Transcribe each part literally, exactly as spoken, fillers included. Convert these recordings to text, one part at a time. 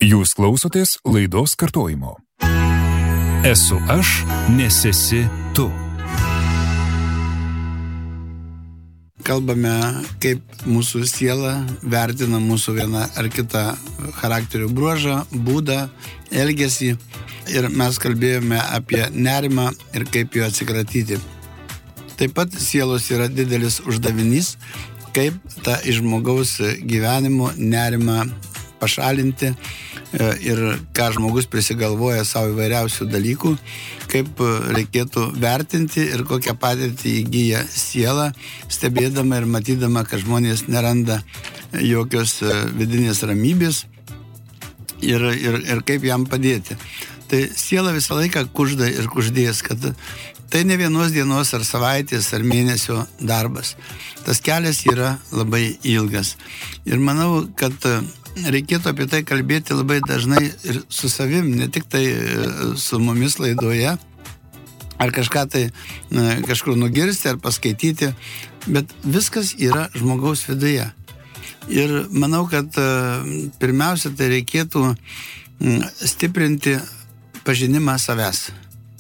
Jūs klausotės laidos kartojimo. Esu aš, nes esi tu. Kalbame, kaip mūsų siela vertina mūsų vieną ar kitą charakterio bruožą, būdą, elgesį. Ir mes kalbėjome apie nerimą ir kaip jo atsikratyti. Taip pat sielos yra didelis uždavinys, kaip tą iš žmogaus gyvenimo nerimą pašalinti ir ką žmogus prisigalvoja savo įvairiausių dalykų, kaip reikėtų vertinti ir kokią patirtį įgyja siela, stebėdama ir matydama, kad žmonės neranda jokios vidinės ramybės ir, ir, ir kaip jam padėti. Tai siela visą laiką kužda ir kuždės, kad tai ne vienos dienos ar savaitės ar mėnesio darbas. Tas kelias yra labai ilgas. Ir manau, kad reikėtų apie tai kalbėti labai dažnai ir su savim, ne tik tai su mumis laidoje, ar kažką tai kažkur nugirsti ar paskaityti, bet viskas yra žmogaus viduje. Ir manau, kad pirmiausia, tai reikėtų stiprinti pažinimą savęs.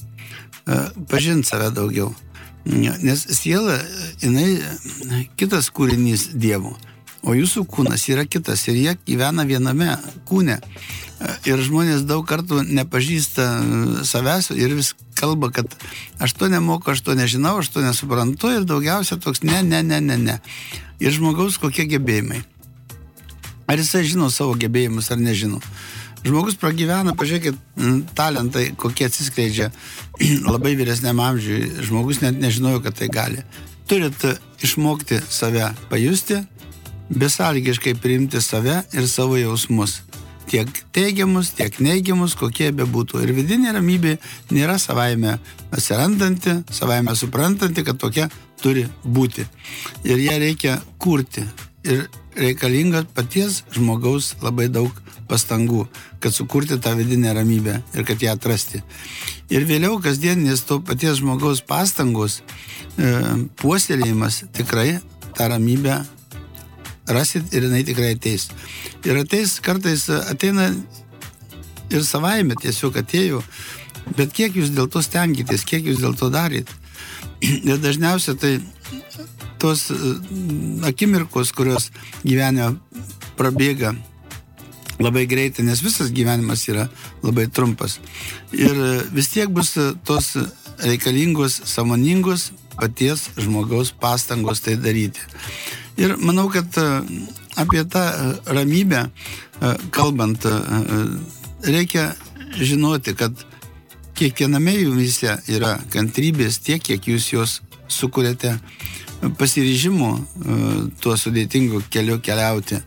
Pažinti save daugiau. Nes siela, jinai kitas kūrinys Dievo. O jūsų kūnas yra kitas ir jie gyvena viename kūne. Ir žmonės daug kartų nepažįsta savęs ir vis kalba, kad aš to nemoku, aš to nežinau, aš to nesuprantu ir daugiausia toks ne, ne, ne, ne, ne. Ir žmogaus kokie gebėjimai. Ar jisai žino savo gebėjimus ar nežino. Žmogus pragyvena, pažiūrėkit, talentai, kokie atsiskleidžia labai vyresniam amžiui. Žmogus net nežinojo, kad tai gali. Turit išmokti save pajusti, besąlygiškai priimti save ir savo jausmus. Tiek teigiamus, tiek neigiamus, kokie bebūtų. Ir vidinė ramybė nėra savaime atsirandanti, savaime suprantanti, kad tokia turi būti. Ir ją reikia kurti. Ir reikalinga paties žmogaus labai daug pastangų, kad sukurti tą vidinę ramybę ir kad ją atrasti. Ir vėliau kasdienis to paties žmogaus pastangos e, puoselėjimas tikrai tą ramybę rasit ir jinai tikrai ateis. Ir ateis, kartais ateina ir savaime tiesiog atėjo, bet kiek jūs dėl to stengitės, kiek jūs dėl to daryt. Ir dažniausiai tai tos akimirkos, kurios gyvenime prabėga labai greitai, nes visas gyvenimas yra labai trumpas. Ir vis tiek bus tos reikalingos, sąmoningos paties žmogaus pastangos tai daryti. Ir manau, kad apie tą ramybę kalbant, reikia žinoti, kad kiekviename jumise yra kantrybės tiek, kiek jūs jos sukuriate, pasiryžimo tuo sudėtingu keliu keliauti.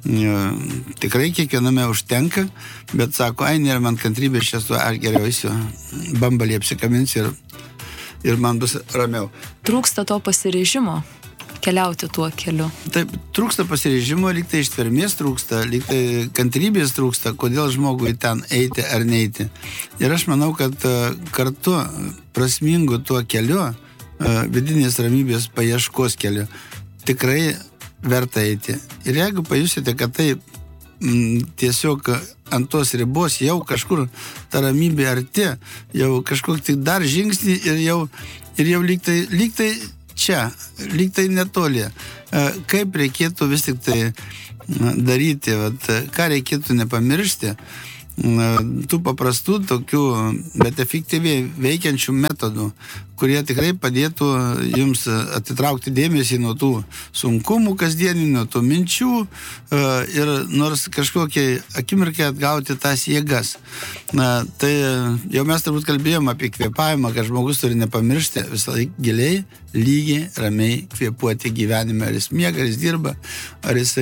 Tikrai kiekviename užtenka, bet sako, ai, nėra man kantrybės, šias tuo ar geriau eisiu, bambalį apsikaminsiu ir, ir man bus ramiau. Trūksta to pasiryžimo keliauti tuo keliu. Taip, trūksta pasiryžimo, lyg tai ištvermės trūksta, lyg tai kantrybės trūksta, kodėl žmogui ten eiti ar neiti. Ir aš manau, kad kartu prasmingu tuo keliu, vidinės ramybės paieškos keliu, tikrai verta eiti. Ir jeigu pajusite, kad tai m, tiesiog ant tos ribos jau kažkur ta ramybė arti, jau kažkok tik dar žingsnį ir jau, ir jau lyg tai, lyg tai čia, lyg tai netoli. Kaip reikėtų vis tik tai daryti, vat, ką reikėtų nepamiršti, tų paprastų, tokių, bet efektyviai veikiančių metodų, kurie tikrai padėtų jums atitraukti dėmesį nuo tų sunkumų kasdieninių, nuo tų minčių ir nors kažkokiai akimirkai atgauti tas jėgas. Na, tai jau mes turbūt kalbėjom apie kvėpavimą, kad žmogus turi nepamiršti visą laiką giliai, lygiai, ramiai kvėpuoti gyvenime. Ar jis miega, ar jis dirba, ar jisai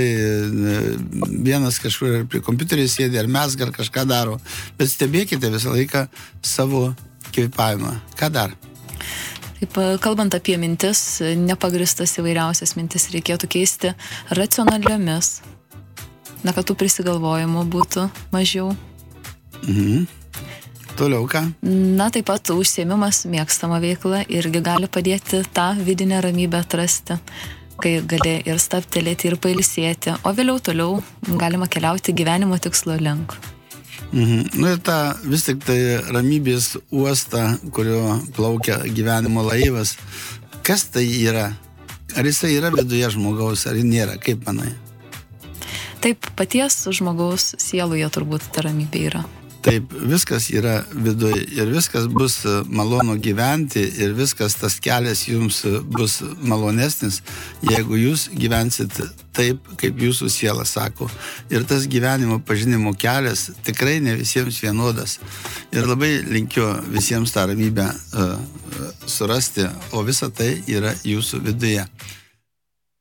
vienas kažkur prie kompiuterio sėdi, ar mes gal kažką daro. Bet stebėkite visą laiką savo kvėpavimą. Ką dar? Taip, kalbant apie mintis, nepagristas įvairiausias mintis reikėtų keisti racionaliomis. Na, kad tų prisigalvojimų būtų mažiau. Mhm. Toliau ką? Na, taip pat užsiėmimas, mėgstama veikla irgi gali padėti tą vidinę ramybę atrasti, kai gali ir stabtelėti, ir pailsėti, o vėliau toliau galima keliauti gyvenimo tikslo link. Mhm. Nu ir ta vis tik tai ramybės uosta, kurio plaukia gyvenimo laivas, kas tai yra? Ar jisai yra viduje žmogaus, ar nėra? Kaip manai? Taip, paties žmogaus sieloje turbūt ta ramybė yra. Taip, viskas yra viduje ir viskas bus malonu gyventi ir viskas tas kelias jums bus malonesnis, jeigu jūs gyvensit taip, kaip jūsų siela sako. Ir tas gyvenimo pažinimo kelias tikrai ne visiems vienodas. Ir labai linkiu visiems tą ramybę uh, surasti, o visa tai yra jūsų viduje.